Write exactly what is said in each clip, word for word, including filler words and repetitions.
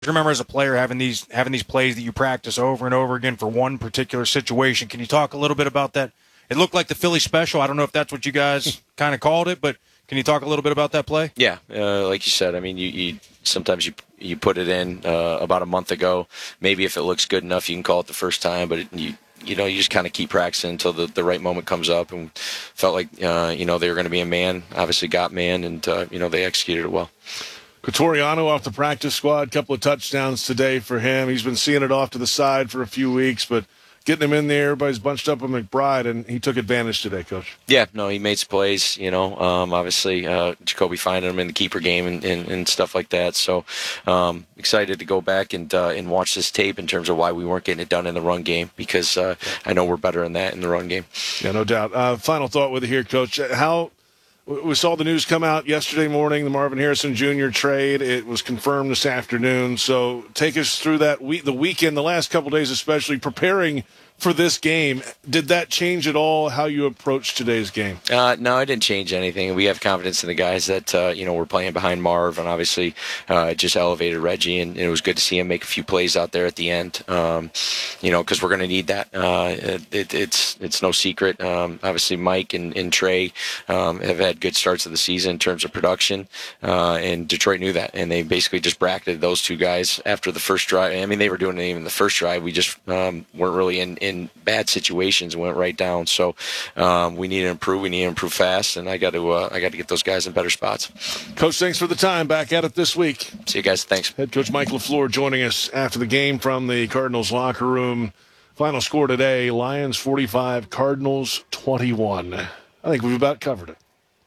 remember as a player having these having these plays that you practice over and over again for one particular situation. Can you talk a little bit about that? It looked like the Philly special. I don't know if that's what you guys kind of called it, but can you talk a little bit about that play? Yeah, uh, like you said, I mean, you, you sometimes you you put it in uh, about a month ago. Maybe if it looks good enough, you can call it the first time, but it, you you know, you just kind of keep practicing until the, the right moment comes up, and felt like, uh, you know, they were going to be a man, obviously got man, and, uh, you know, they executed it well. Cotoriano off the practice squad, couple of touchdowns today for him. He's been seeing it off to the side for a few weeks, but getting him in there, everybody's bunched up with McBride, and he took advantage today, Coach. Yeah, no, he made some plays, you know, um, obviously uh, Jacoby finding him in the keeper game and, and, and stuff like that. So um, excited to go back and uh, and watch this tape in terms of why we weren't getting it done in the run game, because uh, I know we're better in that in the run game. Yeah, no doubt. Uh, final thought with you here, Coach. How we saw the news come out yesterday morning, the Marvin Harrison Junior trade. It was confirmed this afternoon. So take us through that week, the weekend, the last couple of days especially, preparing for this game. Did that change at all how you approached today's game? Uh, no, it didn't change anything. We have confidence in the guys that, uh, you know, we're playing behind Marv, and obviously uh, it just elevated Reggie, and it was good to see him make a few plays out there at the end, um, you know, because we're going to need that. Uh, it, it's it's no secret. Um, obviously, Mike and, and Trey um, have had good starts of the season in terms of production, uh, and Detroit knew that, and they basically just bracketed those two guys after the first drive. I mean, they were doing it even the first drive. We just um, weren't really in, in in bad situations and went right down. So um, we need to improve. We need to improve fast, and I got to uh, I got to get those guys in better spots. Coach, thanks for the time. Back at it this week. See you guys. Thanks. Head coach Mike LaFleur joining us after the game from the Cardinals locker room. Final score today: Lions forty-five, Cardinals twenty-one. I think we've about covered it.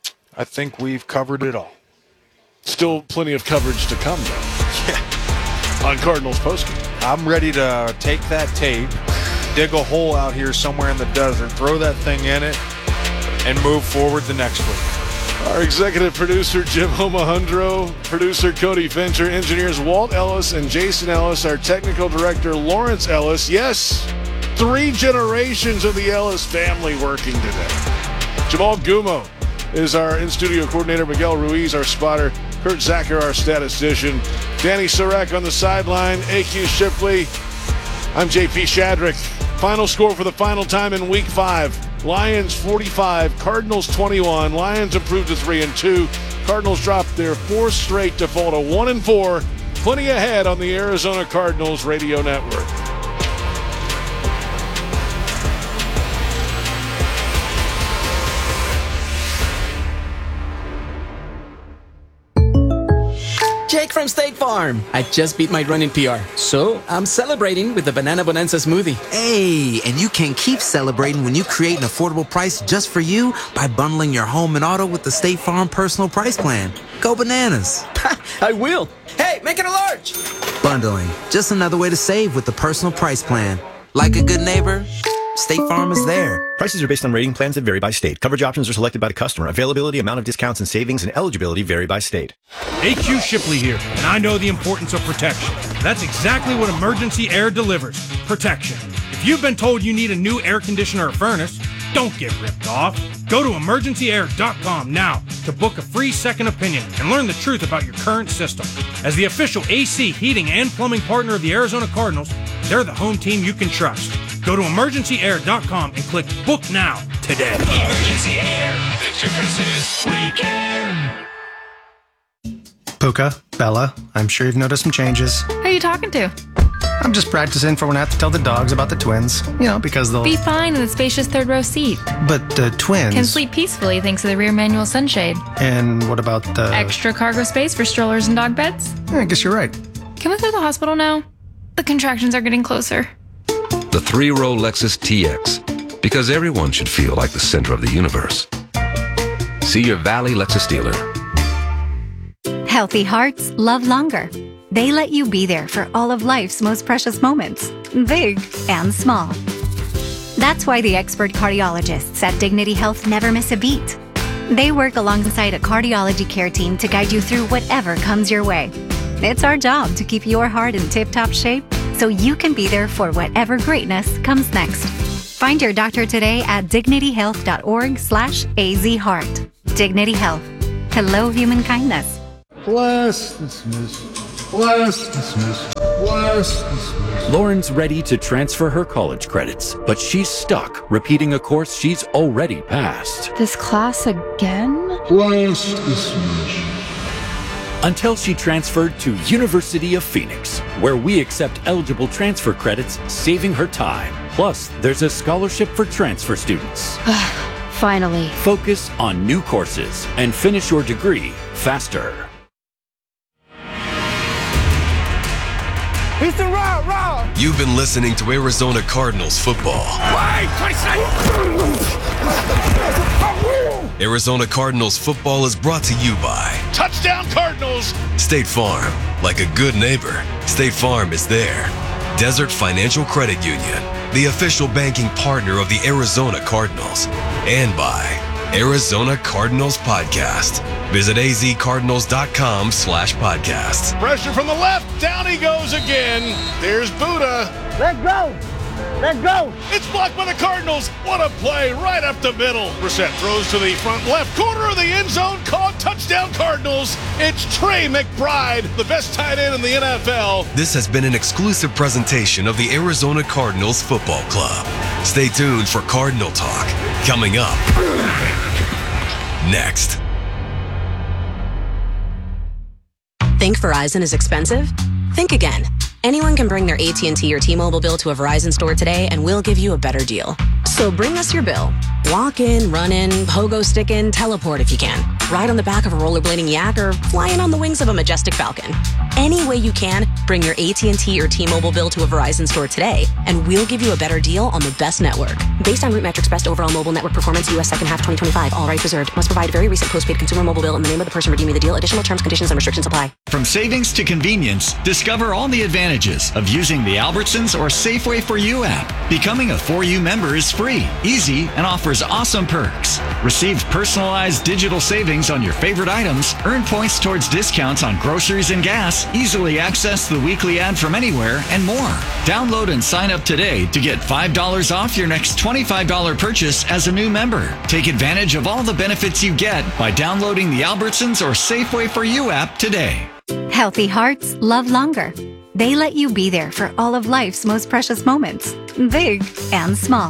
I think we've covered it all. Still plenty of coverage to come, though. Yeah. On Cardinals postgame. I'm ready to take that tape, dig a hole out here somewhere in the desert, throw that thing in it, and move forward the next week. Our executive producer, Jim Omahundro, producer Cody Fincher, engineers Walt Ellis and Jason Ellis, our technical director, Lawrence Ellis. Yes, three generations of the Ellis family working today. Jamal Gumo is our in-studio coordinator, Miguel Ruiz, our spotter, Kurt Zacher, our statistician, Danny Surek on the sideline, A Q Shipley. I'm J P Shadrick. Final score for the final time in week five. Lions forty-five, Cardinals twenty-one. Lions improved to three and two. Cardinals dropped their fourth straight to fall to one and four. Plenty ahead on the Arizona Cardinals radio network. Jake from State Farm. I just beat my running P R, so I'm celebrating with the Banana Bonanza smoothie. Hey, and you can keep celebrating when you create an affordable price just for you by bundling your home and auto with the State Farm Personal Price Plan. Go bananas. I will. Hey, make it a large. Bundling, just another way to save with the Personal Price Plan. Like a good neighbor, State Farm is there. Prices are based on rating plans that vary by state. Coverage options are selected by the customer. Availability, amount of discounts and savings, and eligibility vary by state. A Q Shipley here, and I know the importance of protection. That's exactly what Emergency Air delivers. Protection. If you've been told you need a new air conditioner or furnace, don't get ripped off. Go to emergency air dot com now to book a free second opinion and learn the truth about your current system. As the official A C, heating, and plumbing partner of the Arizona Cardinals, they're the home team you can trust. Go to emergency air dot com and click Book Now today. Emergency Air. The difference is we care. Puka, Bella, I'm sure you've noticed some changes. Who are you talking to? I'm just practicing for when I have to tell the dogs about the twins. You know, because they'll... Be fine in the spacious third row seat. But the twins... Can sleep peacefully thanks to the rear manual sunshade. And what about the... Extra cargo space for strollers and dog beds? Yeah, I guess you're right. Can we go to the hospital now? The contractions are getting closer. The three-row Lexus T X, because everyone should feel like the center of the universe. See your Valley Lexus dealer. Healthy hearts love longer. They let you be there for all of life's most precious moments, big and small. That's why the expert cardiologists at Dignity Health never miss a beat. They work alongside a cardiology care team to guide you through whatever comes your way. It's our job to keep your heart in tip-top shape so you can be there for whatever greatness comes next. Find your doctor today at dignity health dot org slash A Z heart. Dignity Health. Hello, human kindness. Bless, dismiss, Class dismissed. Class dismissed. Lauren's ready to transfer her college credits, but she's stuck repeating a course she's already passed. This class again? Class dismissed. Until she transferred to University of Phoenix, where we accept eligible transfer credits, saving her time. Plus, there's a scholarship for transfer students. Finally. Focus on new courses and finish your degree faster. Houston, round, round. You've been listening to Arizona Cardinals football. Arizona Cardinals football is brought to you by Touchdown Cardinals! State Farm. Like a good neighbor, State Farm is there. Desert Financial Credit Union, the official banking partner of the Arizona Cardinals. And by Arizona Cardinals Podcast. Visit azcardinals.com slash podcasts. Pressure from the left. Down he goes again. There's Buddha. Let go. Let go. It's blocked by the Cardinals. What a play right up the middle. Brissett throws to the front left corner of the end zone. Caught. Touchdown Cardinals. It's Trey McBride, the best tight end in the N F L. This has been an exclusive presentation of the Arizona Cardinals Football Club. Stay tuned for Cardinal Talk. Coming up next. Think Verizon is expensive? Think again. Anyone can bring their A T and T or T-Mobile bill to a Verizon store today and we'll give you a better deal. So bring us your bill. Walk in, run in, pogo stick in, teleport if you can. Ride on the back of a rollerblading yak or fly in on the wings of a majestic falcon. Any way you can, bring your A T and T or T-Mobile bill to a Verizon store today and we'll give you a better deal on the best network. Based on root metrics, best overall mobile network performance, U S second half twenty twenty-five. All rights reserved. Must provide very recent postpaid consumer mobile bill in the name of the person redeeming the deal. Additional terms, conditions, and restrictions apply. From savings to convenience, discover all the advantages of using the Albertsons or Safeway for You app. Becoming a For You member is free, easy, and offers awesome perks. Receive personalized digital savings on your favorite items, earn points towards discounts on groceries and gas, easily access the weekly ad from anywhere, and more. Download and sign up today to get five dollars off your next twenty-five dollars purchase as a new member. Take advantage of all the benefits you get by downloading the Albertsons or Safeway for You app today. Healthy hearts love longer. They let you be there for all of life's most precious moments, big and small.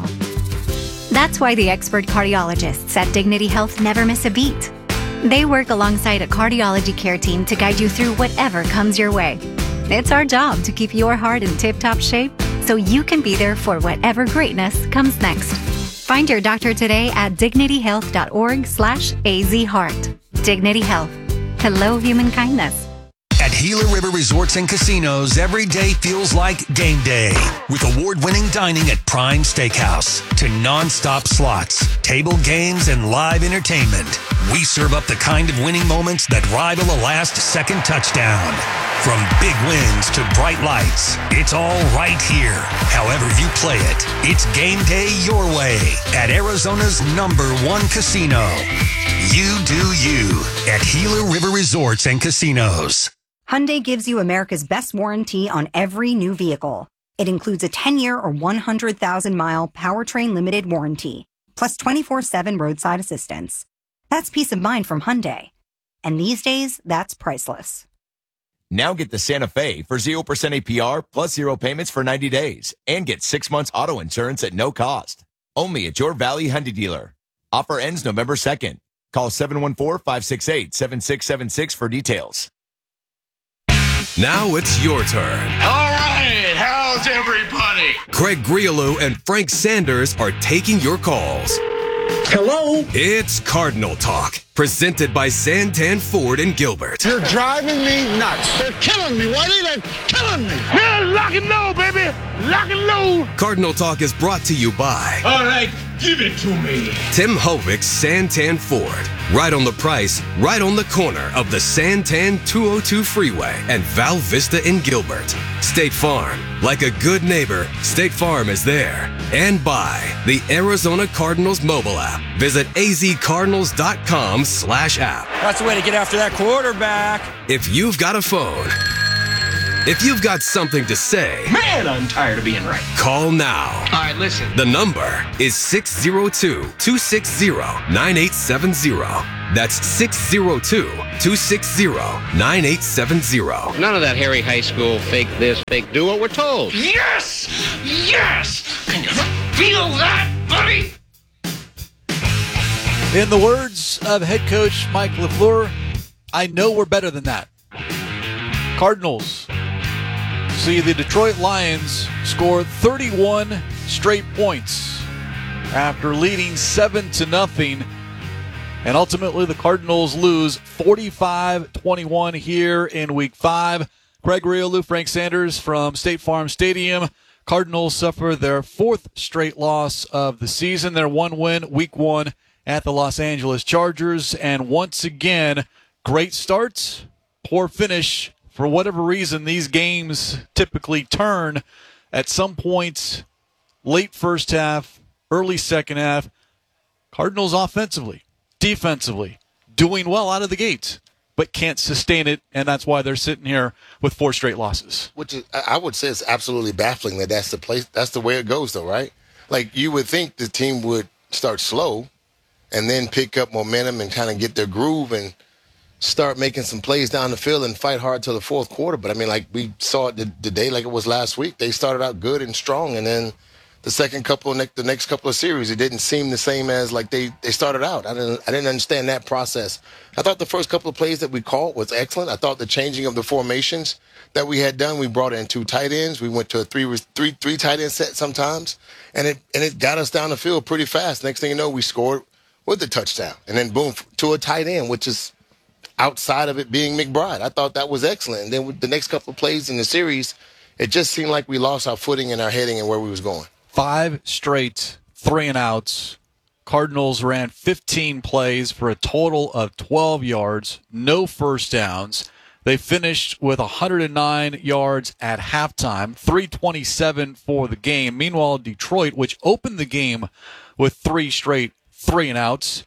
That's why the expert cardiologists at Dignity Health never miss a beat. They work alongside a cardiology care team to guide you through whatever comes your way. It's our job to keep your heart in tip-top shape so you can be there for whatever greatness comes next. Find your doctor today at dignityhealth.org slash azheart. Dignity Health. Hello, human kindness. At Gila River Resorts and Casinos, every day feels like game day. With award-winning dining at Prime Steakhouse to non-stop slots, table games, and live entertainment, we serve up the kind of winning moments that rival a last-second touchdown. From big wins to bright lights, it's all right here. However you play it, it's game day your way at Arizona's number one casino. You do you at Gila River Resorts and Casinos. Hyundai gives you America's best warranty on every new vehicle. It includes a ten-year or one hundred thousand mile powertrain limited warranty, plus twenty-four seven roadside assistance. That's peace of mind from Hyundai. And these days, that's priceless. Now get the Santa Fe for zero percent A P R plus zero payments for ninety days and get six months auto insurance at no cost. Only at your Valley Hyundai dealer. Offer ends November second. Call seven one four, five six eight, seven six seven six for details. Now it's your turn. All right, how's everybody? Craig Grialou and Frank Sanders are taking your calls. Hello? It's Cardinal Talk, presented by Santan Ford and Gilbert. You're driving me nuts. They're killing me, Whitey. They're killing me. Yeah, lock and load, baby. Lock and load. Cardinal Talk is brought to you by... All right, give it to me. Tim Hovick's Santan Ford. Right on the price, right on the corner of the Santan two oh two freeway and Val Vista in Gilbert. State Farm. Like a good neighbor, State Farm is there. And by the Arizona Cardinals mobile app. Visit If you've got something to say, Man, I'm tired of being right. call now. All right, listen. The number is six zero two, two six zero, nine eight seven zero. That's six zero two, two six zero, nine eight seven zero. None of that Harry High School fake this, fake do what we're told. Yes! Yes! Can you feel that, buddy? In the words of head coach Mike LaFleur, I know we're better than that. Cardinals see the Detroit Lions score thirty-one straight points after leading seven to nothing. And ultimately, the Cardinals lose forty-five twenty-one here in week five. Craig Riolu, Frank Sanders from State Farm Stadium. Cardinals suffer their fourth straight loss of the season. Their one win, week one, at the Los Angeles Chargers. And once again, great starts, poor finish. For whatever reason, these games typically turn at some point late first half, early second half. Cardinals offensively, defensively, doing well out of the gate, but can't sustain it, and that's why they're sitting here with four straight losses. Which is, I would say, it's absolutely baffling that that's the place. That's the way it goes, though, right? Like, you would think the team would start slow and then pick up momentum and kind of get their groove and start making some plays down the field and fight hard till the fourth quarter. But, I mean, like we saw it today like it was last week. They started out good and strong, and then the second couple of ne- the next couple of series, it didn't seem the same as like they, they started out. I didn't I didn't understand that process. I thought the first couple of plays that we called was excellent. I thought the changing of the formations that we had done, we brought in two tight ends. We went to a three three three tight end set sometimes, and it and it got us down the field pretty fast. Next thing you know, we scored with the touchdown, and then boom, to a tight end, which is outside of it being McBride. I thought that was excellent. And then with the next couple of plays in the series, it just seemed like we lost our footing and our heading and where we was going. Five straight three and outs. Cardinals ran fifteen plays for a total of twelve yards, no first downs. They finished with one hundred nine yards at halftime, three twenty-seven for the game. Meanwhile, Detroit, which opened the game with three straight three and outs,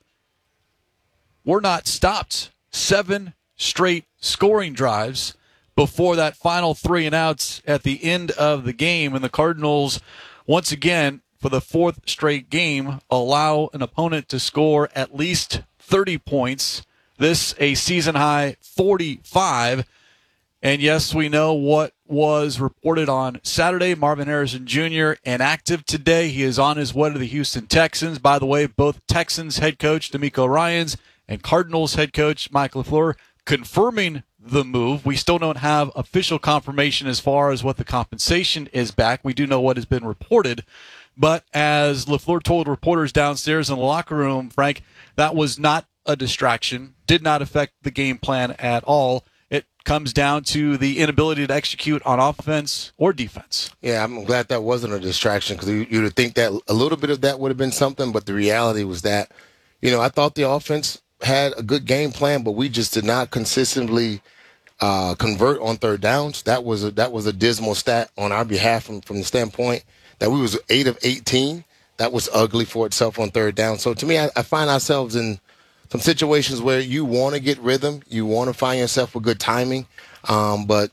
were not stopped. Seven straight scoring drives before that final three and outs at the end of the game. And the Cardinals, once again, for the fourth straight game, allow an opponent to score at least thirty points. This a season-high forty-five. And yes, we know what was reported on Saturday. Marvin Harrison Junior inactive today. He is on his way to the Houston Texans. By the way, both Texans head coach D'Amico Ryans and Cardinals head coach Mike LaFleur confirming the move. We still don't have official confirmation as far as what the compensation is back. We do know what has been reported. But as LaFleur told reporters downstairs in the locker room, Frank, that was not a distraction, did not affect the game plan at all. It comes down to the inability to execute on offense or defense. Yeah, I'm glad that wasn't a distraction, because you, you would think that a little bit of that would have been something, but the reality was that, you know, I thought the offense had a good game plan, but we just did not consistently uh, convert on third downs. That was a, that was a dismal stat on our behalf from, from the standpoint that we was eight of eighteen. That was ugly for itself on third down. So to me, I, I find ourselves in some situations where you want to get rhythm, you want to find yourself with good timing, um, but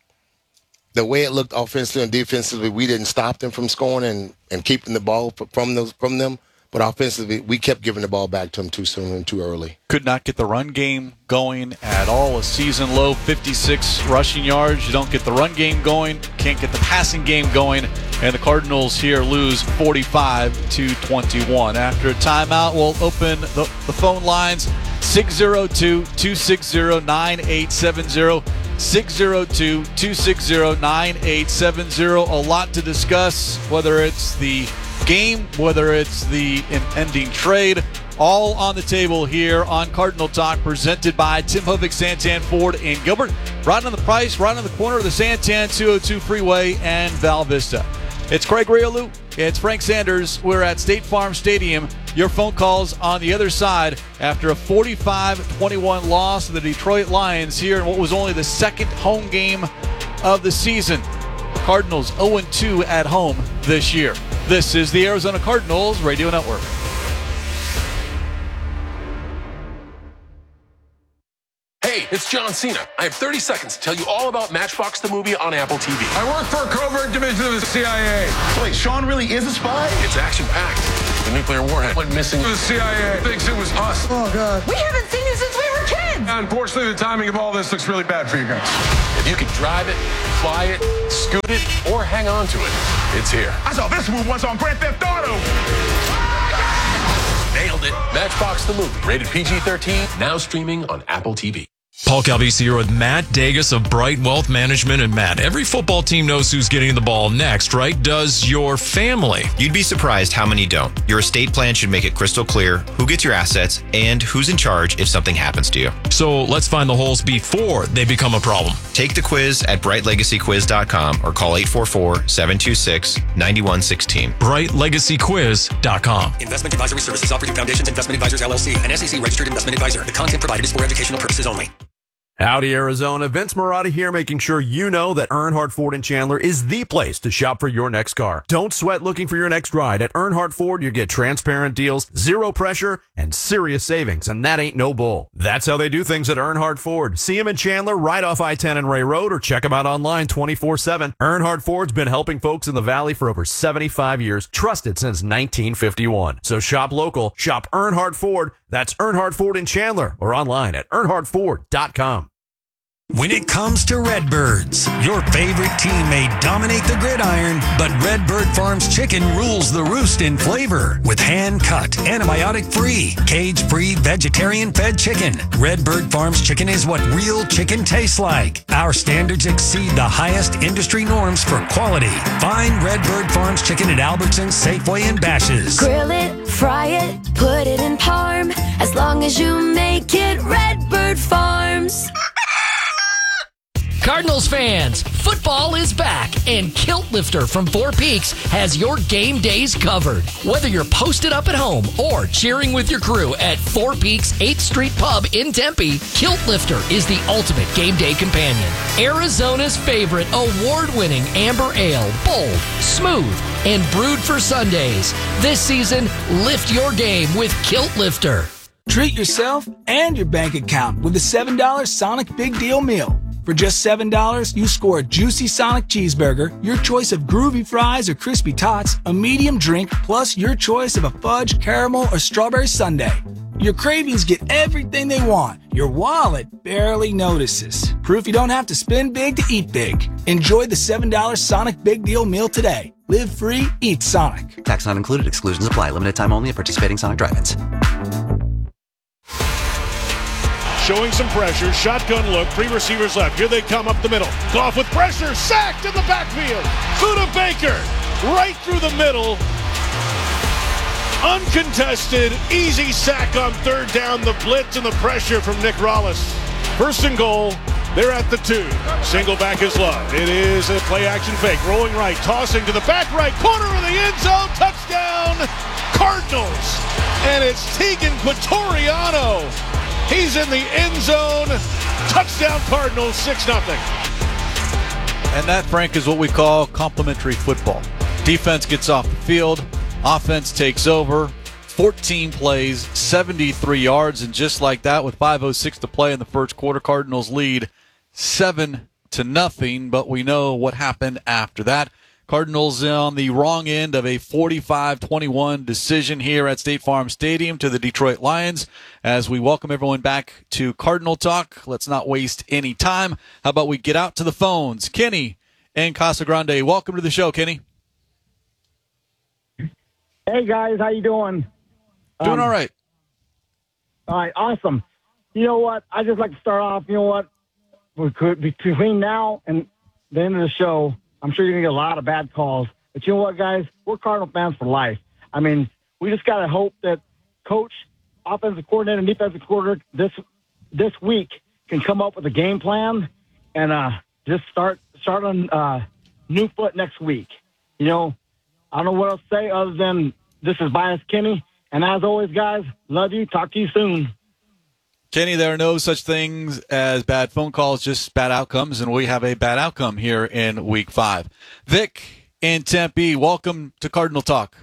the way it looked offensively and defensively, we didn't stop them from scoring and, and keeping the ball from those from them. But offensively, we kept giving the ball back to them too soon and too early. Could not get the run game going at all. A season low fifty-six rushing yards. You don't get the run game going, can't get the passing game going, and the Cardinals here lose forty-five to twenty-one. After a timeout, we'll open the, the phone lines six zero two, two six zero, nine eight seven zero. six zero two, two six zero, nine eight seven zero. A lot to discuss, whether it's the game, whether it's the impending trade, all on the table here on Cardinal Talk, presented by Tim Hovik, Santan Ford in Gilbert. Right on the price, right on the corner of the Santan two oh two Freeway and Val Vista. It's Craig Riolu. It's Frank Sanders. We're at State Farm Stadium. Your phone calls on the other side after a forty-five twenty-one loss to the Detroit Lions here in what was only the second home game of the season. Cardinals oh and two at home this year. This is the Arizona Cardinals Radio Network. Hey, it's John Cena. I have thirty seconds to tell you all about Matchbox the movie on Apple T V. I work for a covert division of the C I A. Wait, Sean really is a spy? It's action-packed. The nuclear warhead went missing. The C I A thinks it was us. Oh, God. We haven't seen you since we were kids. Unfortunately, the timing of all this looks really bad for you guys. If you can drive it, fly it, scoot it, or hang on to it, it's here. I saw this move once on Grand Theft Auto. Nailed it. Matchbox the movie. Rated P G thirteen. Now streaming on Apple T V. Paul Calvisi here with Matt Dagus of Bright Wealth Management. And Matt, every football team knows who's getting the ball next, right? Does your family? You'd be surprised how many don't. Your estate plan should make it crystal clear who gets your assets and who's in charge if something happens to you. So let's find the holes before they become a problem. Take the quiz at bright legacy quiz dot com or call eight four four, seven two six, nine one one six. bright legacy quiz dot com. Investment advisory services offered through Foundations Investment Advisors, L L C, an S E C registered investment advisor. The content provided is for educational purposes only. Howdy, Arizona. Vince Marotti here, making sure you know that Earnhardt Ford in Chandler is the place to shop for your next car. Don't sweat looking for your next ride. At Earnhardt Ford, you get transparent deals, zero pressure, and serious savings, and that ain't no bull. That's how they do things at Earnhardt Ford. See them in Chandler right off I ten and Ray Road, or check them out online twenty-four seven. Earnhardt Ford's been helping folks in the Valley for over seventy-five years, trusted since nineteen fifty-one. So shop local, shop Earnhardt Ford. That's Earnhardt Ford in Chandler, or online at earnhardt ford dot com. When it comes to Redbirds, your favorite team may dominate the gridiron, but Redbird Farms chicken rules the roost in flavor. With hand-cut, antibiotic-free, cage-free, vegetarian-fed chicken, Redbird Farms chicken is what real chicken tastes like. Our standards exceed the highest industry norms for quality. Find Redbird Farms chicken at Albertsons, Safeway, and Bash's. Grill it, fry it, put it in parm. As long as you make it Redbird Farms. Cardinals fans, football is back, and Kilt Lifter from Four Peaks has your game days covered. Whether you're posted up at home or cheering with your crew at Four Peaks eighth Street Pub in Tempe, Kilt Lifter is the ultimate game day companion. Arizona's favorite award-winning amber ale, bold, smooth, and brewed for Sundays. This season, lift your game with Kilt Lifter. Treat yourself and your bank account with the seven dollar Sonic Big Deal Meal. For just seven dollars, you score a juicy Sonic cheeseburger, your choice of groovy fries or crispy tots, a medium drink, plus your choice of a fudge, caramel, or strawberry sundae. Your cravings get everything they want. Your wallet barely notices. Proof you don't have to spend big to eat big. Enjoy the seven dollar Sonic Big Deal Meal today. Live free, eat Sonic. Tax not included. Exclusions apply. Limited time only at participating Sonic drive-ins. Showing some pressure, shotgun look, three receivers left. Here they come up the middle. Goff with pressure, sacked in the backfield. Buda Baker, right through the middle. Uncontested, easy sack on third down. The blitz and the pressure from Nick Rollis. First and goal, they're at the two. Single back is love. It is a play action fake. Rolling right, tossing to the back right corner of the end zone. Touchdown, Cardinals. And it's Tegan Quatoriano. He's in the end zone. Touchdown Cardinals, six nothing. And that, Frank, is what we call complementary football. Defense gets off the field. Offense takes over. fourteen plays, seventy-three yards. And just like that, with five oh six to play in the first quarter, Cardinals lead seven to nothing. But we know what happened after that. Cardinals on the wrong end of a forty-five twenty-one decision here at State Farm Stadium to the Detroit Lions. As we welcome everyone back to Cardinal Talk, let's not waste any time. How about we get out to the phones? Kenny and Casa Grande, welcome to the show, Kenny. Hey, guys, how you doing? Doing um, all right. All right, awesome. You know what? I just like to start off, you know what? We could, between now and the end of the show, I'm sure you're going to get a lot of bad calls. But you know what, guys? We're Cardinal fans for life. I mean, we just got to hope that coach, offensive coordinator, and defensive coordinator this this week can come up with a game plan and uh, just start start on uh, new foot next week. You know, I don't know what else to say other than this is Bias Kenny. And as always, guys, love you. Talk to you soon. Kenny, there are no such things as bad phone calls, just bad outcomes, and we have a bad outcome here in week five. Vic in Tempe, welcome to Cardinal Talk.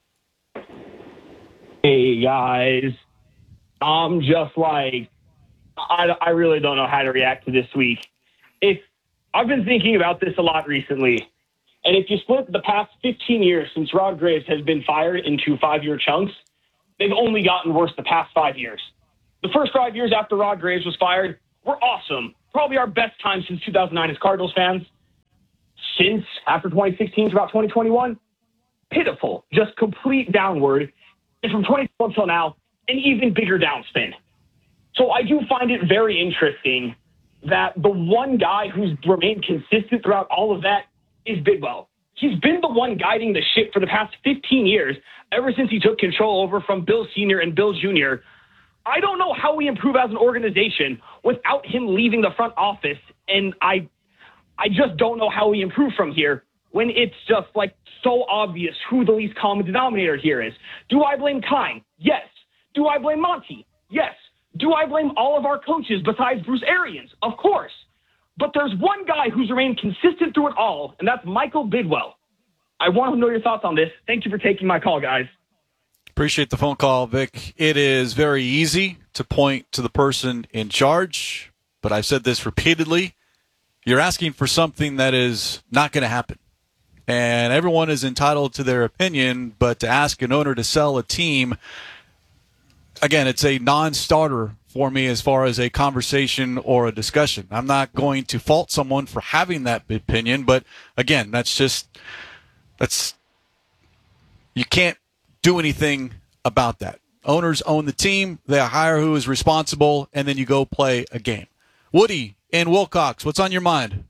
Hey, guys. I'm just like I, I really don't know how to react to this week. If I've been thinking about this a lot recently, and if you split the past fifteen years since Rod Graves has been fired into five-year chunks, they've only gotten worse the past five years. The first five years after Rod Graves was fired were awesome. Probably our best time since two thousand nine as Cardinals fans. Since after twenty sixteen to about twenty twenty-one, pitiful, just complete downward. And from twenty twelve until now, an even bigger downspin. So I do find it very interesting that the one guy who's remained consistent throughout all of that is Bidwell. He's been the one guiding the ship for the past fifteen years, ever since he took control over from Bill Senior and Bill Junior I don't know how we improve as an organization without him leaving the front office, and I I just don't know how we improve from here when it's just like so obvious who the least common denominator here is. Do I blame Kine? Yes. Do I blame Monty? Yes. Do I blame all of our coaches besides Bruce Arians? Of course. But there's one guy who's remained consistent through it all, and that's Michael Bidwell. I want to know your thoughts on this. Thank you for taking my call, guys. Appreciate the phone call, Vic. It is very easy to point to the person in charge, but I've said this repeatedly. You're asking for something that is not going to happen. And everyone is entitled to their opinion, but to ask an owner to sell a team, again, it's a non-starter for me as far as a conversation or a discussion. I'm not going to fault someone for having that opinion, but again, that's just, that's, you can't do anything about that. Owners own the team, they hire who is responsible, and then you go play a game. Woody in Wilcox, what's on your mind?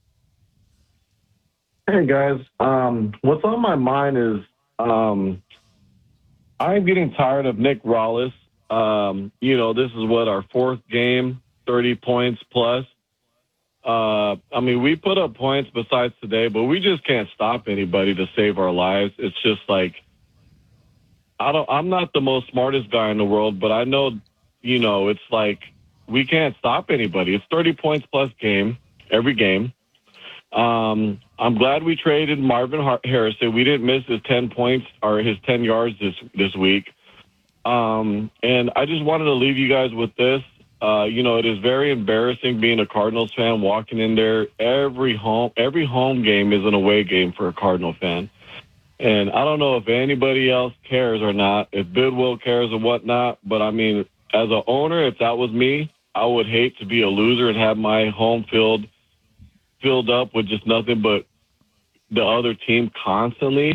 Hey, guys. Um, what's on my mind is um, I'm getting tired of Nick Rallis. Um, you know, this is what, our fourth game, thirty points plus. Uh, I mean, we put up points besides today, but we just can't stop anybody to save our lives. It's just like, I don't, I'm not the most smartest guy in the world, but I know, you know, it's like we can't stop anybody. It's thirty points plus game, every game. Um, I'm glad we traded Marvin Harrison. We didn't miss his ten points or his ten yards this, this week. Um, and I just wanted to leave you guys with this. Uh, you know, it is very embarrassing being a Cardinals fan, walking in there. Every home, every home game is an away game for a Cardinal fan. And I don't know if anybody else cares or not, if Bidwell cares or whatnot. But I mean, as an owner, if that was me, I would hate to be a loser and have my home field filled up with just nothing but the other team constantly.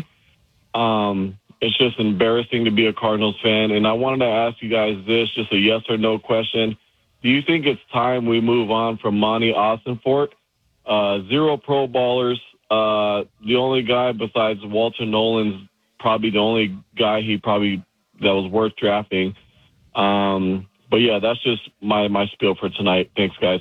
Um, it's just embarrassing to be a Cardinals fan. And I wanted to ask you guys this, just a yes or no question. Do you think it's time we move on from Monty Ossenfort? Uh, zero Pro Bowlers. Uh, the only guy besides Walter Nolan's probably the only guy he probably that was worth drafting. Um, but yeah, that's just my, my spiel for tonight. Thanks, guys.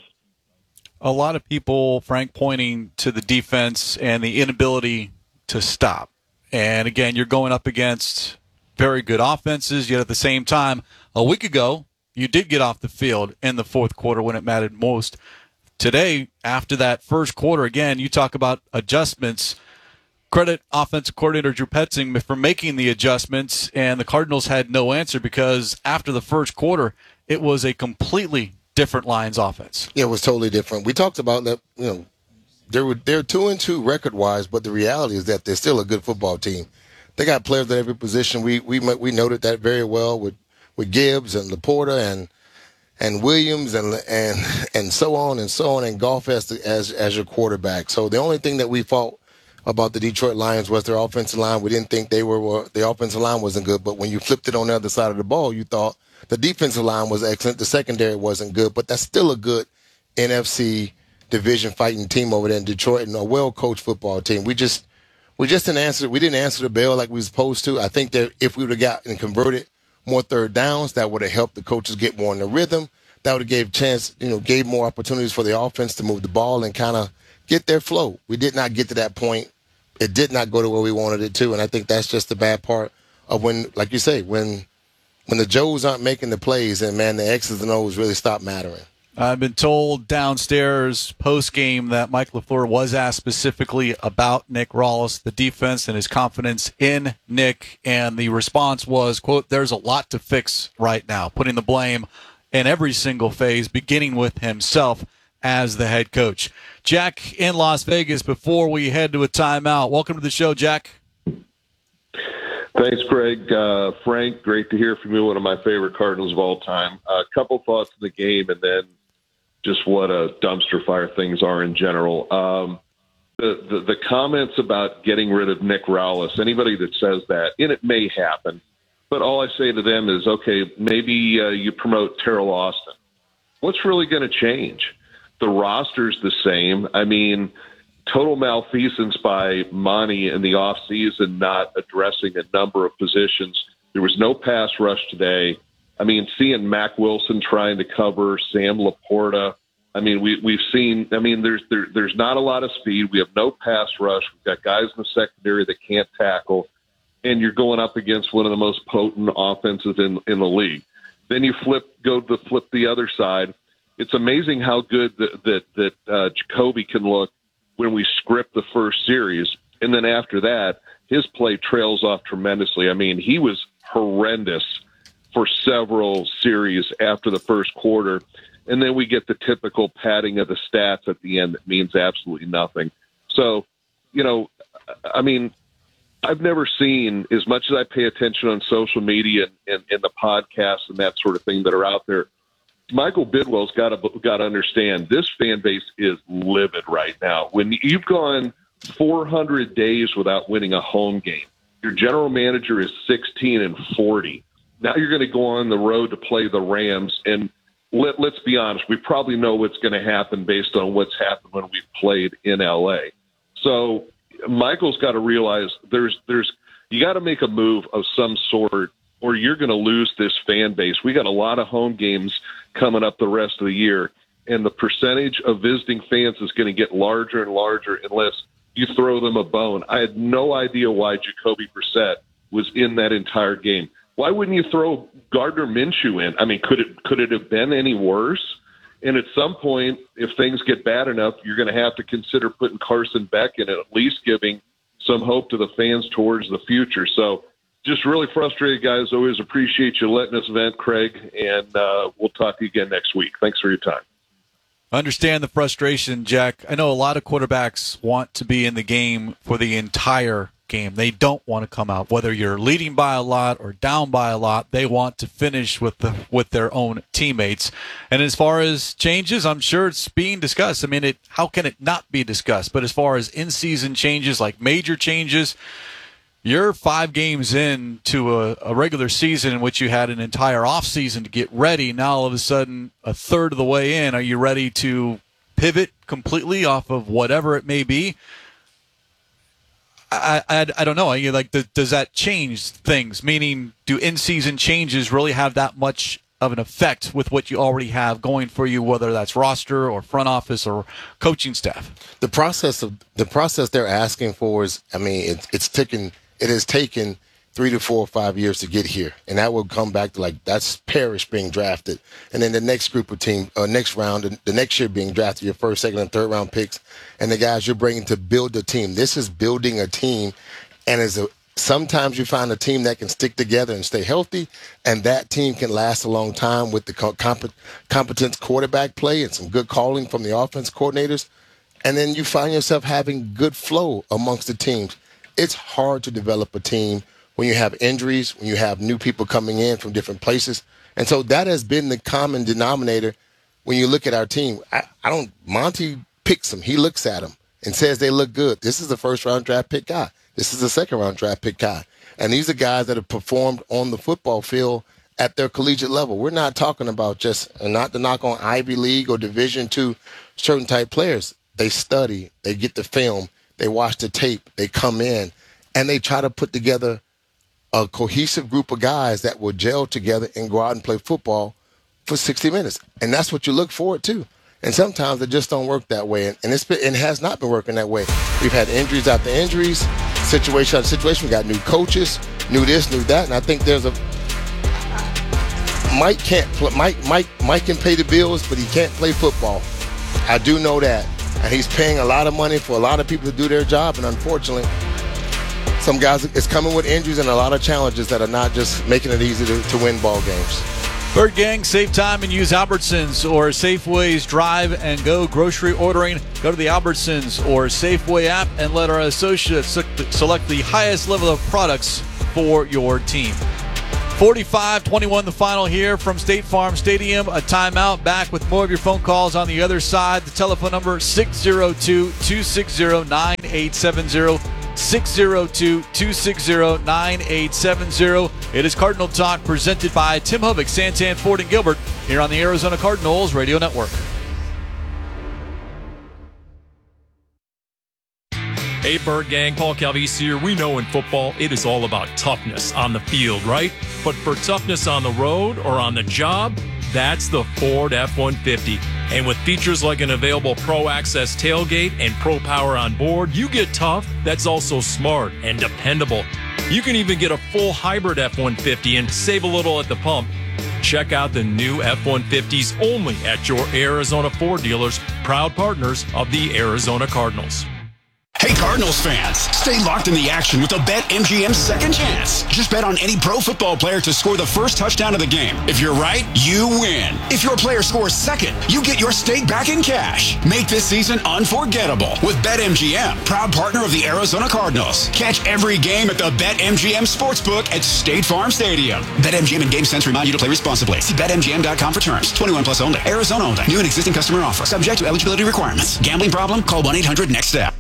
A lot of people, Frank, pointing to the defense and the inability to stop. And again, you're going up against very good offenses, yet at the same time, a week ago, you did get off the field in the fourth quarter when it mattered most. Today, after that first quarter, again, you talk about adjustments. Credit offensive coordinator Drew Petzing for making the adjustments, and the Cardinals had no answer because after the first quarter, it was a completely different Lions offense. Yeah, it was totally different. We talked about that, you know, they were they're two and two record wise, but the reality is that they're still a good football team. They got players at every position. We we we noted that very well with, with Gibbs and Laporta and and Williams and and and so on and so on, and Goff as the, as as your quarterback. So the only thing that we fought about the Detroit Lions was their offensive line. We didn't think they were well, the offensive line wasn't good, but when you flipped it on the other side of the ball, you thought the defensive line was excellent. The secondary wasn't good, but that's still a good N F C division fighting team over there in Detroit and a well-coached football team. We just we just didn't answer we didn't answer the bell like we were supposed to. I think that if we would have gotten converted more third downs, that would have helped the coaches get more in the rhythm. That would have gave chance, you know, gave more opportunities for the offense to move the ball and kind of get their flow. We did not get to that point. It did not go to where we wanted it to, and I think that's just the bad part of when, like you say, when when the Joes aren't making the plays and, man, the X's and O's really stop mattering. I've been told downstairs post-game that Mike LaFleur was asked specifically about Nick Rallis, the defense, and his confidence in Nick, and the response was, quote, there's a lot to fix right now, putting the blame in every single phase, beginning with himself as the head coach. Jack in Las Vegas before we head to a timeout. Welcome to the show, Jack. Thanks, Greg. Uh, Frank, great to hear from you, one of my favorite Cardinals of all time. A uh, couple thoughts on the game and then just what a dumpster fire things are in general. Um, the, the, the comments about getting rid of Nick Rallis, anybody that says that, and it may happen, but all I say to them is, okay, maybe uh, you promote Terrell Austin. What's really going to change? The roster's the same. I mean, total malfeasance by Monty in the offseason, not addressing a number of positions. There was no pass rush today. I mean, seeing Mac Wilson trying to cover Sam Laporta. I mean, we, we've seen, I mean, there's there, there's not a lot of speed. We have no pass rush. We've got guys in the secondary that can't tackle. And you're going up against one of the most potent offenses in, in the league. Then you flip, go to flip the other side. It's amazing how good that, that, that uh, Jacoby can look when we script the first series. And then after that, his play trails off tremendously. I mean, he was horrendous for several series after the first quarter. And then we get the typical padding of the stats at the end that means absolutely nothing. So, you know, I mean, I've never seen, as much as I pay attention on social media and, and, and the podcasts and that sort of thing that are out there, Michael Bidwell's got to got to understand this fan base is livid right now. When you've gone four hundred days without winning a home game, your general manager is sixteen and forty. Now you're going to go on the road to play the Rams, and let, let's be honest, we probably know what's going to happen based on what's happened when we've played in L A. So Michael's got to realize there's there's you got to make a move of some sort, or you're going to lose this fan base. We got a lot of home games coming up the rest of the year, and the percentage of visiting fans is going to get larger and larger unless you throw them a bone. I had no idea why Jacoby Brissett was in that entire game. Why wouldn't you throw Gardner Minshew in? I mean, could it could it have been any worse? And at some point, if things get bad enough, you're going to have to consider putting Carson Beck in and at least giving some hope to the fans towards the future. So just really frustrated, guys. Always appreciate you letting us vent, Craig, and uh, we'll talk to you again next week. Thanks for your time. Understand the frustration, Jack. I know a lot of quarterbacks want to be in the game for the entire game. They don't want to come out. Whether you're leading by a lot or down by a lot, they want to finish with the with their own teammates. And as far as changes, I'm sure it's being discussed. I mean, it how can it not be discussed? But as far as in-season changes, like major changes, you're five games into a, a regular season in which you had an entire offseason to get ready. Now, all of a sudden, a third of the way in, are you ready to pivot completely off of whatever it may be? I I, I don't know. I, like, the, does that change things? Meaning, do in-season changes really have that much of an effect with what you already have going for you, whether that's roster or front office or coaching staff? The process of the process they're asking for is, I mean, it, it's taken. It has taken three to four or five years to get here, and that will come back to like that's Parrish being drafted, and then the next group of team, uh, next round, the next year being drafted, your first, second, and third round picks, and the guys you're bringing to build a team. This is building a team, and as a sometimes you find a team that can stick together and stay healthy, and that team can last a long time with the comp- competent quarterback play and some good calling from the offense coordinators, and then you find yourself having good flow amongst the teams. It's hard to develop a team when you have injuries, when you have new people coming in from different places. And so that has been the common denominator when you look at our team. I, I don't – Monty picks them. He looks at them and says they look good. This is the first-round draft pick guy. This is the second-round draft pick guy. And these are guys that have performed on the football field at their collegiate level. We're not talking about just – not to knock on Ivy League or Division two certain type players. They study. They get the film. They watch the tape, they come in, and they try to put together a cohesive group of guys that will gel together and go out and play football for sixty minutes. And that's what you look forward to. And sometimes it just don't work that way. And it's been, it has not been working that way. We've had injuries after injuries, situation after situation. We got new coaches, new this, new that. And I think there's a Mike can't play, Mike Mike Mike can pay the bills, but he can't play football. I do know that. And he's paying a lot of money for a lot of people to do their job. And unfortunately, some guys, it's coming with injuries and a lot of challenges that are not just making it easy to, to win ball games. Bird Gang, save time and use Albertsons or Safeway's Drive and Go grocery ordering. Go to the Albertsons or Safeway app and let our associates select the highest level of products for your team. forty-five twenty-one the final here from State Farm Stadium. A timeout. Back with more of your phone calls on the other side. The telephone number six oh two, two six oh, nine eight seven oh. six oh two, two six oh, nine eight seven oh. It is Cardinal Talk presented by Tim Hubbock, Santan, Ford, and Gilbert here on the Arizona Cardinals Radio Network. Hey, Bird Gang, Paul Calvisi here. We know in football it is all about toughness on the field, right? But for toughness on the road or on the job, that's the Ford F one fifty. And with features like an available Pro Access tailgate and Pro Power on board, you get tough that's also smart and dependable. You can even get a full hybrid F one fifty and save a little at the pump. Check out the new F one fifties only at your Arizona Ford dealers, proud partners of the Arizona Cardinals. Hey Cardinals fans, stay locked in the action with the BetMGM Second Chance. Just bet on any pro football player to score the first touchdown of the game. If you're right, you win. If your player scores second, you get your stake back in cash. Make this season unforgettable with BetMGM, proud partner of the Arizona Cardinals. Catch every game at the BetMGM Sportsbook at State Farm Stadium. BetMGM and GameSense remind you to play responsibly. See Bet M G M dot com for terms. twenty-one plus only. Arizona only. New and existing customer offer. Subject to eligibility requirements. Gambling problem? Call one eight hundred next step.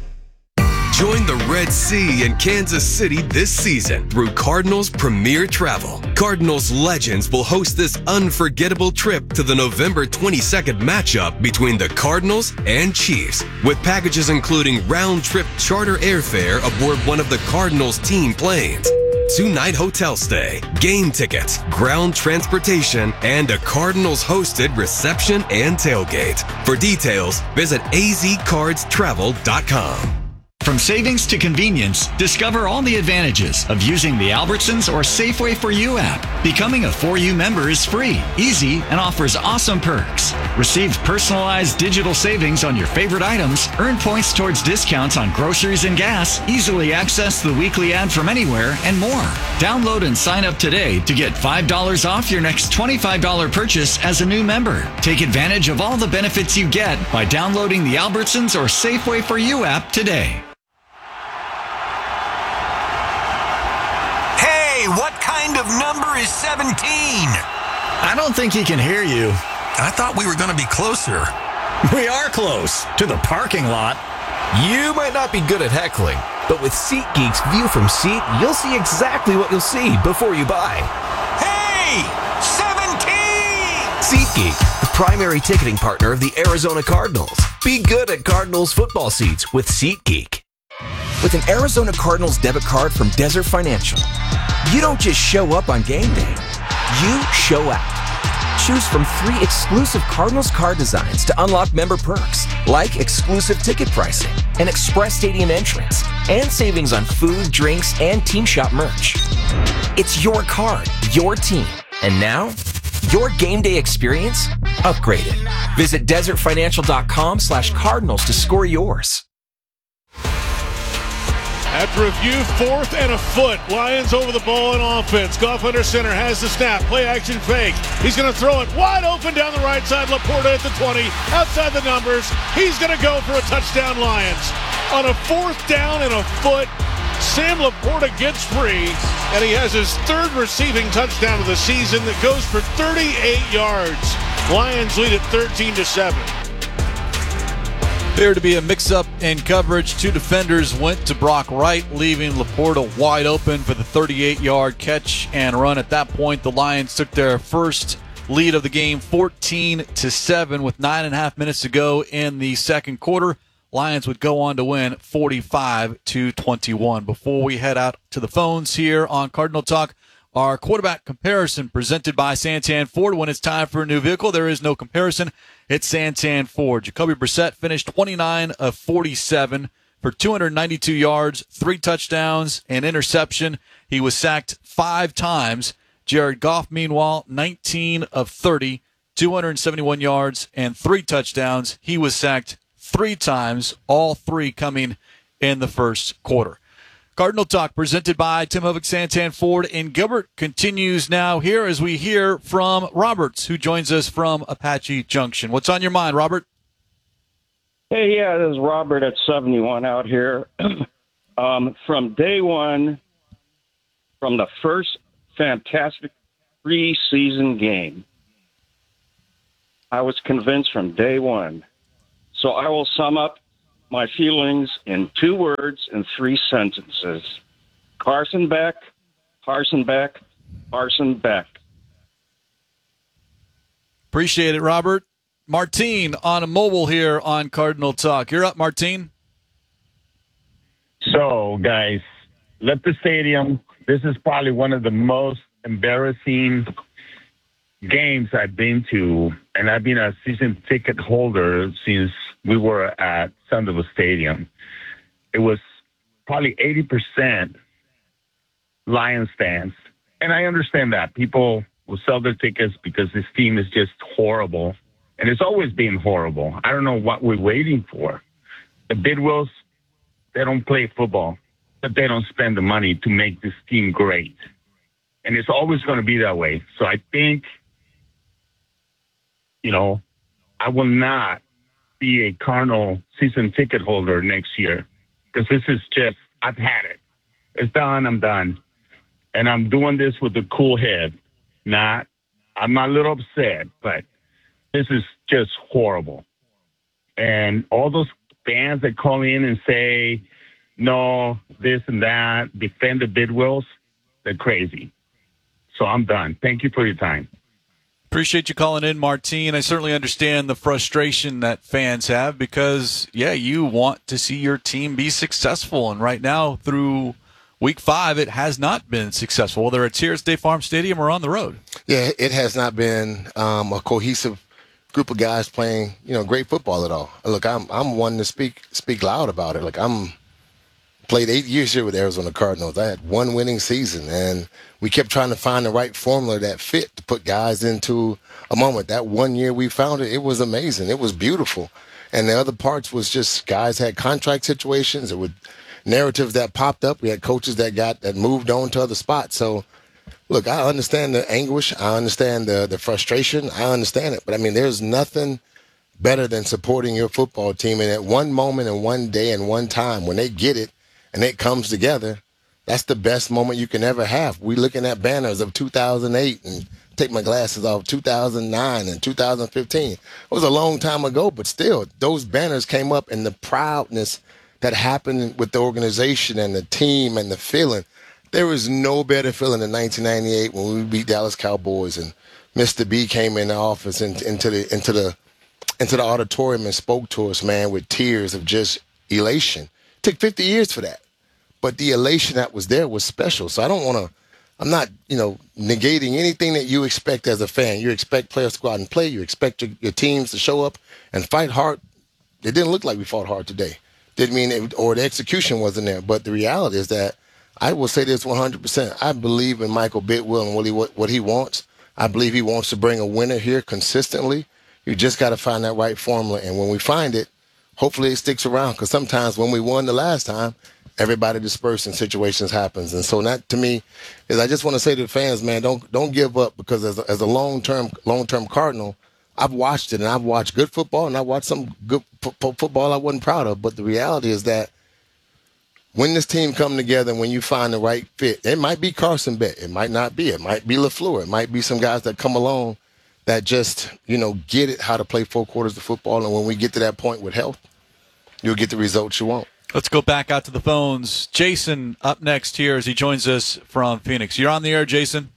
Join the Red Sea in Kansas City this season through Cardinals Premier Travel. Cardinals legends will host this unforgettable trip to the November twenty-second matchup between the Cardinals and Chiefs, with packages including round-trip charter airfare aboard one of the Cardinals team planes, two-night hotel stay, game tickets, ground transportation, and a Cardinals-hosted reception and tailgate. For details, visit a z cards travel dot com. From savings to convenience, discover all the advantages of using the Albertsons or Safeway for You app. Becoming a For You member is free, easy, and offers awesome perks. Receive personalized digital savings on your favorite items, earn points towards discounts on groceries and gas, easily access the weekly ad from anywhere, and more. Download and sign up today to get five dollars off your next twenty-five dollars purchase as a new member. Take advantage of all the benefits you get by downloading the Albertsons or Safeway for You app today. What kind of number is seventeen? I don't think he can hear you. I thought we were going to be closer. We are close to the parking lot. You might not be good at heckling, but with SeatGeek's View from Seat, you'll see exactly what you'll see before you buy. Hey! seventeen! SeatGeek, the primary ticketing partner of the Arizona Cardinals. Be good at Cardinals football seats with SeatGeek. With an Arizona Cardinals debit card from Desert Financial, you don't just show up on game day, you show out. Choose from three exclusive Cardinals card designs to unlock member perks, like exclusive ticket pricing, an express stadium entrance, and savings on food, drinks, and team shop merch. It's your card, your team, and now, your game day experience upgraded. Visit desertfinancial.com slash cardinals to score yours. After review, fourth and a foot. Lions over the ball in offense. Goff under center, has the snap. Play action fake. He's going to throw it wide open down the right side. Laporta at the twenty. Outside the numbers. He's going to go for a touchdown, Lions. On a fourth down and a foot, Sam Laporta gets free, and he has his third receiving touchdown of the season that goes for thirty-eight yards. Lions lead at thirteen to seven. Appeared to be a mix-up in coverage. Two defenders went to Brock Wright, leaving Laporta wide open for the thirty-eight-yard catch and run. At that point, the Lions took their first lead of the game, fourteen to seven, with nine and a half minutes to go in the second quarter. Lions would go on to win forty-five to twenty-one. Before we head out to the phones here on Cardinal Talk, our quarterback comparison presented by Santan Ford. When it's time for a new vehicle, there is no comparison. It's Santan Ford. Jacoby Brissett finished twenty-nine of forty-seven for two hundred ninety-two yards, three touchdowns, and interception. He was sacked five times. Jared Goff, meanwhile, nineteen of thirty, two hundred seventy-one yards, and three touchdowns. He was sacked three times, all three coming in the first quarter. Cardinal Talk presented by Tim Hovick, Santan Ford in Gilbert continues now here as we hear from Roberts, who joins us from Apache Junction. What's on your mind, Robert? Hey, yeah, this is Robert at seventy-one out here. um, from day one, from the first fantastic preseason game, I was convinced from day one. So I will sum up my feelings in two words and three sentences. Carson Beck, Carson Beck, Carson Beck. Appreciate it, Robert. Martine on a mobile here on Cardinal Talk. You're up, Martine. So, guys, left the stadium. This is probably one of the most embarrassing games I've been to, and I've been a season ticket holder since we were at Sunderland Stadium. It was probably eighty percent Lions fans, and I understand that. People will sell their tickets because this team is just horrible, and it's always been horrible. I don't know what we're waiting for. The Bidwills, they don't play football, but they don't spend the money to make this team great. And it's always going to be that way. So I think, you know, I will not be a Cardinal season ticket holder next year because this is just, I've had it. It's done, I'm done. And I'm doing this with a cool head. Not, I'm a little upset, but this is just horrible. And all those fans that call in and say, no, this and that, defend the Bidwills, they're crazy. So I'm done. Thank you for your time. Appreciate you calling in, Martine. I certainly understand the frustration that fans have because, yeah, you want to see your team be successful. And right now, through week five, it has not been successful, whether it's here at State Farm Stadium or on the road. Yeah, it has not been um, a cohesive group of guys playing, you know, great football at all. Look, I'm I'm one to speak speak loud about it. Like I'm played eight years here with the Arizona Cardinals. I had one winning season, and we kept trying to find the right formula that fit to put guys into a moment. That one year we found it, it was amazing. It was beautiful. And the other parts was just guys had contract situations. It would narratives that popped up. We had coaches that got that moved on to other spots. So, look, I understand the anguish. I understand the the frustration. I understand it. But, I mean, there's nothing better than supporting your football team. And at one moment and one day and one time, when they get it and it comes together, that's the best moment you can ever have. We looking at banners of two thousand eight and take my glasses off, two thousand nine and two thousand fifteen. It was a long time ago, but still, those banners came up and the proudness that happened with the organization and the team and the feeling. There was no better feeling than nineteen ninety-eight when we beat Dallas Cowboys and Mister B came in the office and into the into the into the auditorium and spoke to us, man, with tears of just elation. It took fifty years for that. But the elation that was there was special. So I don't want to, I'm not, you know, negating anything that you expect as a fan. You expect players to go out and play. You expect your, your teams to show up and fight hard. It didn't look like we fought hard today. Didn't mean it, or the execution wasn't there. But the reality is that I will say this one hundred percent. I believe in Michael Bidwill and what he, what, what he wants. I believe he wants to bring a winner here consistently. You just got to find that right formula. And when we find it, hopefully it sticks around. Because sometimes when we won the last time, everybody dispersed and situations happens. And so that, to me, is I just want to say to the fans, man, don't don't give up. Because as a, as a long-term long-term Cardinal, I've watched it, and I've watched good football, and I watched some good f- f- football I wasn't proud of. But the reality is that when this team come together, when you find the right fit, it might be Carson Beck, it might not be, it might be LaFleur, it might be some guys that come along that just, you know, get it how to play four quarters of football. And when we get to that point with health, you'll get the results you want. Let's go back out to the phones. Jason up next here as he joins us from Phoenix. You're on the air, Jason.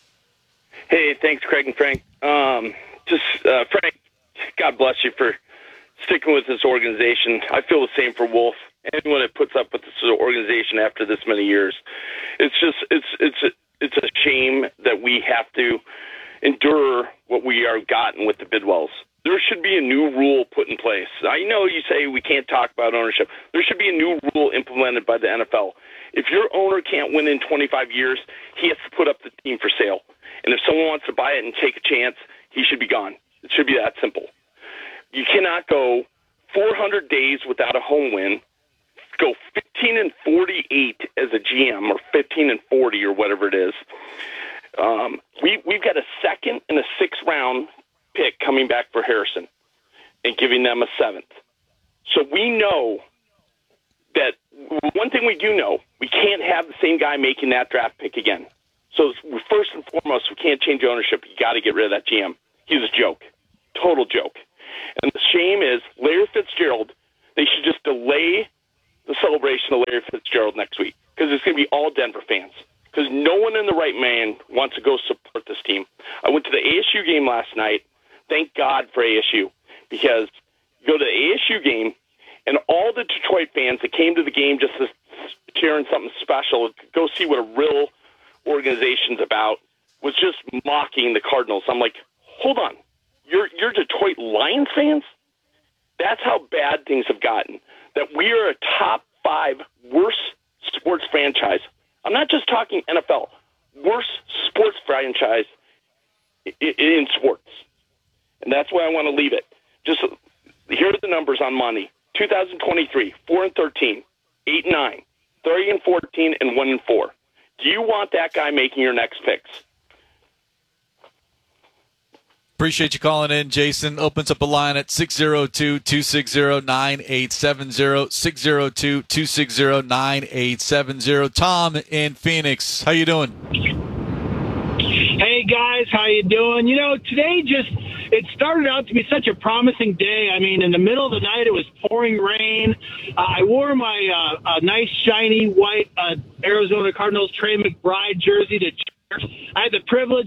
Hey, thanks, Craig and Frank. Um, just, uh, Frank, God bless you for sticking with this organization. I feel the same for Wolf. Anyone that puts up with this organization after this many years, it's just, it's, it's, a, it's a shame that we have to endure what we are gotten with the Bidwells. There should be a new rule put in place. I know you say we can't talk about ownership. There should be a new rule implemented by the N F L. If your owner can't win in twenty-five years, he has to put up the team for sale. And if someone wants to buy it and take a chance, he should be gone. It should be that simple. You cannot go four hundred days without a home win, go fifteen fifteen and forty-eight as a G M, or fifteen and forty, or whatever it is. Um, we we've got a second and a sixth round pick coming back for Harrison, and giving them a seventh. So we know that one thing we do know, we can't have the same guy making that draft pick again. So first and foremost, we can't change ownership. You got to get rid of that G M. He's a joke, total joke. And the shame is Larry Fitzgerald. They should just delay the celebration of Larry Fitzgerald next week, because it's going to be all Denver fans. Because no one in the right mind wants to go support this team. I went to the A S U game last night. Thank God for A S U, because you go to the A S U game, and all the Detroit fans that came to the game just to cheering something special, go see what a real organization's about, was just mocking the Cardinals. I'm like, hold on, you're you're Detroit Lions fans? That's how bad things have gotten. That we are a top five worst sports franchise. I'm not just talking N F L. Worst sports franchise in sports. And that's where I want to leave it. Just here are the numbers on Monty. two thousand twenty-three, four and thirteen, eight and nine, thirty and fourteen, and one and four. Do you want that guy making your next picks? Appreciate you calling in, Jason. Opens up a line at six oh two, two six zero, nine eight seven zero, six oh two, two six zero, nine eight seven zero. Tom in Phoenix, how you doing? Hey, guys, how you doing? You know, today just, it started out to be such a promising day. I mean, in the middle of the night, it was pouring rain. Uh, I wore my uh, uh, nice, shiny, white uh, Arizona Cardinals Trey McBride jersey to church. I had the privilege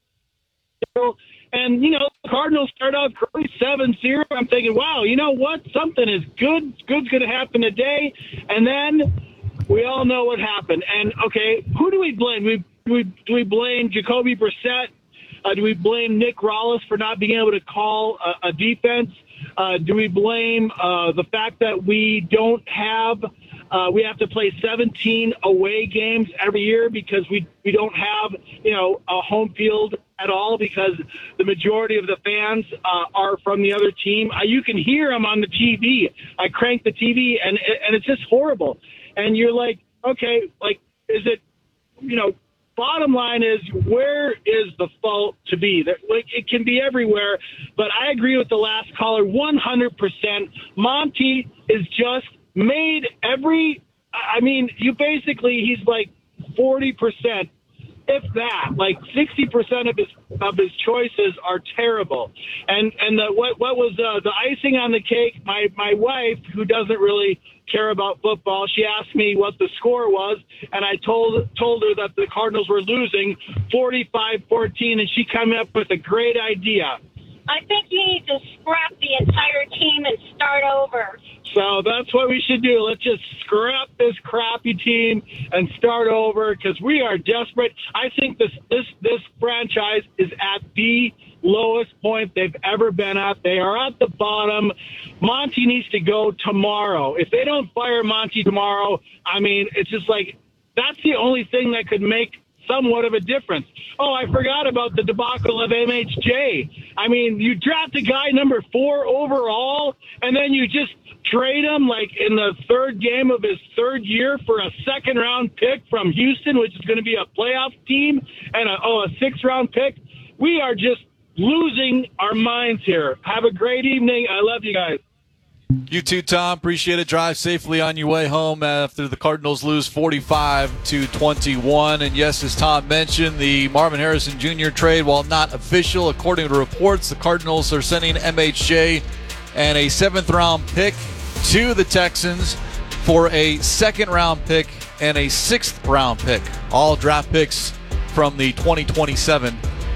of And, you know, the Cardinals start out seven zero. I'm thinking, wow, you know what? Something is good. Good's going to happen today. And then we all know what happened. And, okay, who do we blame? We, do, we, do we blame Jacoby Brissett? Uh, do we blame Nick Rallis for not being able to call a, a defense? Uh, do we blame uh, the fact that we don't have uh, – we have to play seventeen away games every year because we, we don't have, you know, a home field at all because the majority of the fans uh, are from the other team? Uh, you can hear them on the T V. I crank the T V, and and it's just horrible. And you're like, okay, like, is it, you know, bottom line is, where is the fault to be? That, like, it can be everywhere, but I agree with the last caller one hundred percent. Monty is just made every, I mean, you basically, he's like forty percent, if that, like sixty percent of his of his choices are terrible. And and the, what what was uh, the icing on the cake? My my wife, who doesn't really care about football, she asked me what the score was, and I told told her that the Cardinals were losing forty-five fourteen, and she came up with a great idea. I think you need to scrap the entire team and start over. So that's what we should do. Let's just scrap this crappy team and start over because we are desperate. I think this this this franchise is at the lowest point they've ever been at. They are at the bottom. Monty needs to go tomorrow. If they don't fire Monty tomorrow, I mean, it's just like that's the only thing that could make somewhat of a difference. Oh, I forgot about the debacle of M H J. I mean, you draft a guy number four overall, and then you just trade him like in the third game of his third year for a second round pick from Houston, which is going to be a playoff team, and a, oh, a sixth round pick. We are just losing our minds here. Have a great evening. I love you guys. You too, Tom. Appreciate it. Drive safely on your way home after the Cardinals lose forty-five to twenty-one. And yes, as Tom mentioned, the Marvin Harrison Junior trade, while not official, according to reports, the Cardinals are sending M H J and a seventh round pick to the Texans for a second round pick and a sixth round pick. All draft picks from the twenty twenty-seven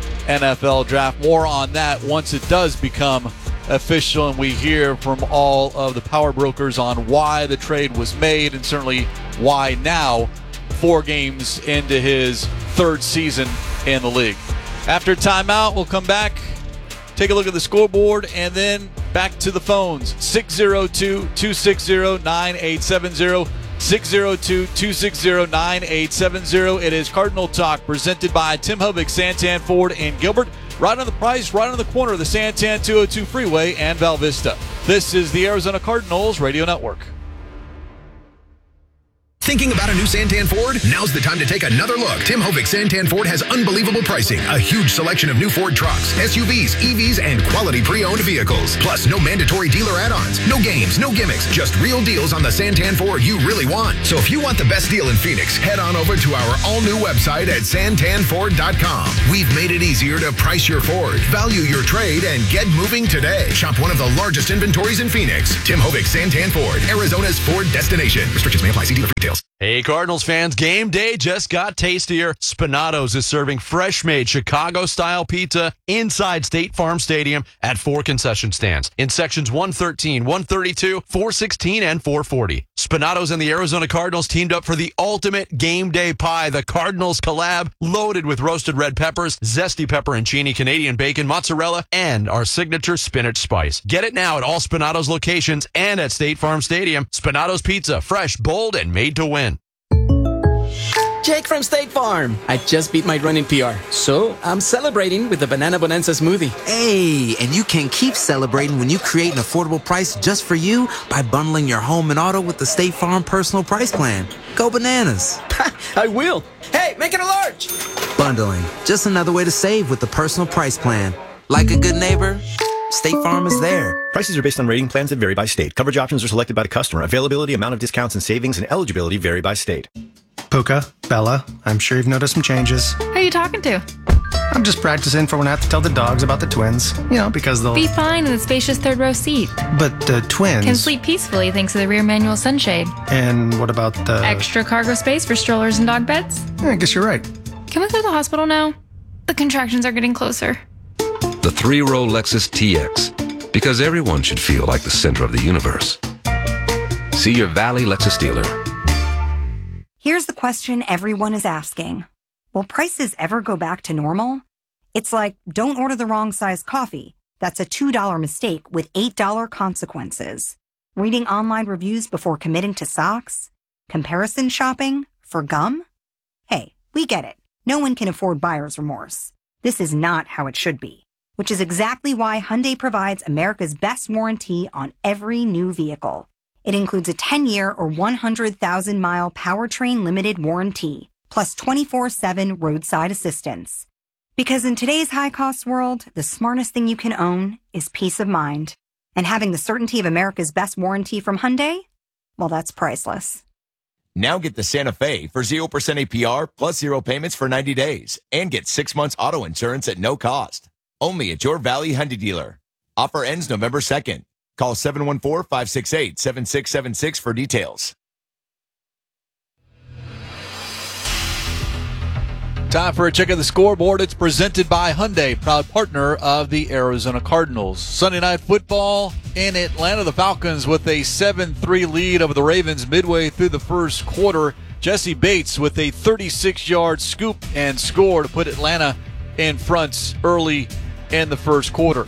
N F L draft. More on that once it does become official and we hear from all of the power brokers on why the trade was made and certainly why now, four games into his third season in the league. After timeout, we'll come back, take a look at the scoreboard, and then back to the phones. six oh two, two six zero, nine eight seven zero, six oh two, two six zero, nine eight seven zero. It is Cardinal Talk presented by Tim Hubig, Santan Ford in Gilbert. Right on the price, right on the corner of the Santan two oh two Freeway and Val Vista. This is the Arizona Cardinals Radio Network. Thinking about a new Santan Ford? Now's the time to take another look. Tim Hovick Santan Ford has unbelievable pricing, a huge selection of new Ford trucks, S U Vs, E Vs, and quality pre-owned vehicles. Plus, no mandatory dealer add-ons, no games, no gimmicks, just real deals on the Santan Ford you really want. So if you want the best deal in Phoenix, head on over to our all-new website at santan ford dot com. We've made it easier to price your Ford, value your trade, and get moving today. Shop one of the largest inventories in Phoenix. Tim Hovick Santan Ford, Arizona's Ford destination. Restrictions may apply. See dealer for details. Hey, Cardinals fans, game day just got tastier. Spinatos is serving fresh-made Chicago-style pizza inside State Farm Stadium at four concession stands in sections one thirteen, one thirty-two, four sixteen, and four forty. Spinatos and the Arizona Cardinals teamed up for the ultimate game day pie, the Cardinals collab, loaded with roasted red peppers, zesty pepperoncini, Canadian bacon, mozzarella, and our signature spinach spice. Get it now at all Spinatos locations and at State Farm Stadium. Spinatos Pizza, fresh, bold, and made to win. Jake from State Farm. I just beat my running P R, so I'm celebrating with the Banana Bonanza smoothie. Hey, and you can keep celebrating when you create an affordable price just for you by bundling your home and auto with the State Farm Personal Price Plan. Go bananas. I will. Hey, make it a large. Bundling, just another way to save with the Personal Price Plan. Like a good neighbor, State Farm is there. Prices are based on rating plans that vary by state. Coverage options are selected by the customer. Availability, amount of discounts and savings, and eligibility vary by state. Puka, Bella, I'm sure you've noticed some changes. Who are you talking to? I'm just practicing for when I have to tell the dogs about the twins. You know, because they'll... Be fine in the spacious third row seat. But the twins... Can sleep peacefully thanks to the rear manual sunshade. And what about the... Extra cargo space for strollers and dog beds? Yeah, I guess you're right. Can we go to the hospital now? The contractions are getting closer. The three-row Lexus T X. Because everyone should feel like the center of the universe. See your Valley Lexus dealer. Here's the question everyone is asking. Will prices ever go back to normal? It's like, don't order the wrong size coffee. That's a two dollar mistake with eight dollar consequences. Reading online reviews before committing to socks? Comparison shopping? For gum? Hey, we get it. No one can afford buyer's remorse. This is not how it should be. Which is exactly why Hyundai provides America's best warranty on every new vehicle. It includes a ten-year or one hundred thousand mile powertrain limited warranty, plus twenty-four seven roadside assistance. Because in today's high-cost world, the smartest thing you can own is peace of mind. And having the certainty of America's best warranty from Hyundai? Well, that's priceless. Now get the Santa Fe for zero percent A P R plus zero payments for ninety days and get six months auto insurance at no cost. Only at your Valley Hyundai dealer. Offer ends November second. Call seven one four, five six eight, seven six seven six for details. Time for a check of the scoreboard. It's presented by Hyundai, proud partner of the Arizona Cardinals. Sunday night football in Atlanta. The Falcons with a seven three lead over the Ravens midway through the first quarter. Jesse Bates with a thirty-six yard scoop and score to put Atlanta in front early in the first quarter.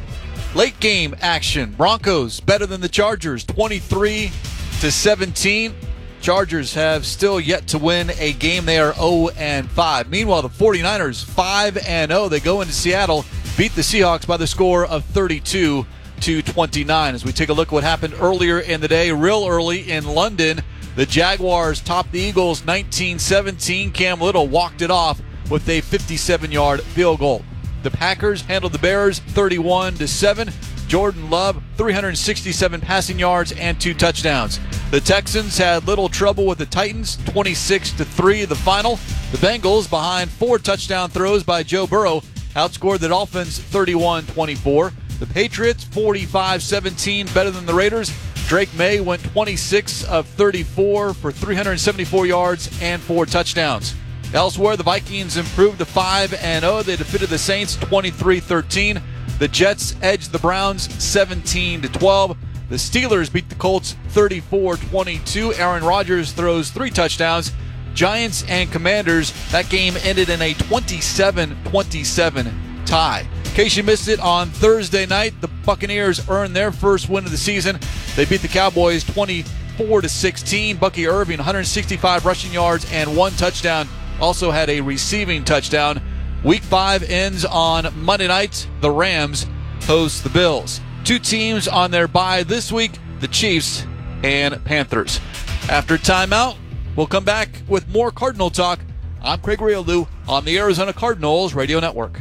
Late game action. Broncos better than the Chargers, twenty-three to seventeen. Chargers have still yet to win a game. They are oh and five. Meanwhile, the 49ers five and oh. They go into Seattle, beat the Seahawks by the score of thirty-two to twenty-nine. As we take a look at what happened earlier in the day, real early in London, the Jaguars topped the Eagles nineteen seventeen. Cam Little walked it off with a fifty-seven yard field goal. The Packers handled the Bears thirty-one to seven. Jordan Love, three hundred sixty-seven passing yards and two touchdowns. The Texans had little trouble with the Titans, twenty-six to three the final. The Bengals, behind four touchdown throws by Joe Burrow, outscored the Dolphins thirty-one twenty-four. The Patriots, forty-five seventeen, better than the Raiders. Drake May went twenty-six of thirty-four for three hundred seventy-four yards and four touchdowns. Elsewhere, the Vikings improved to five and oh. They defeated the Saints twenty-three thirteen. The Jets edged the Browns seventeen to twelve. The Steelers beat the Colts thirty-four twenty-two. Aaron Rodgers throws three touchdowns. Giants and Commanders, that game ended in a twenty-seven twenty-seven tie. In case you missed it, on Thursday night, the Buccaneers earned their first win of the season. They beat the Cowboys twenty-four to sixteen. Bucky Irving, one hundred sixty-five rushing yards and one touchdown. Also had a receiving touchdown. Week five ends on Monday night. The Rams host the Bills. Two teams on their bye this week, the Chiefs and Panthers. After timeout, We'll come back with more Cardinal talk. I'm Craig Realdu on the Arizona Cardinals Radio Network.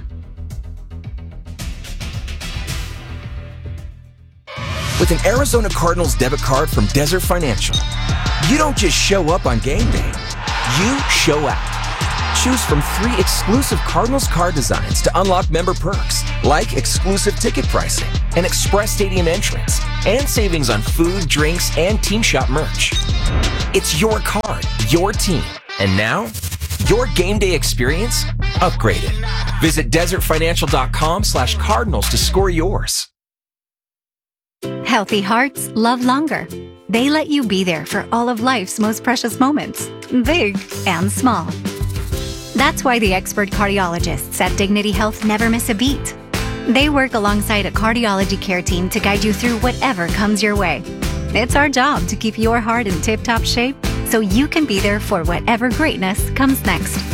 With an Arizona Cardinals debit card from Desert Financial, you don't just show up on game day. You show out. Choose from three exclusive Cardinals card designs to unlock member perks, like exclusive ticket pricing, an express stadium entrance, and savings on food, drinks, and team shop merch. It's your card, your team, and now, your game day experience upgraded. Visit desertfinancial.com slash cardinals to score yours. Healthy hearts love longer. They let you be there for all of life's most precious moments, big and small. That's why the expert cardiologists at Dignity Health never miss a beat. They work alongside a cardiology care team to guide you through whatever comes your way. It's our job to keep your heart in tip-top shape so you can be there for whatever greatness comes next.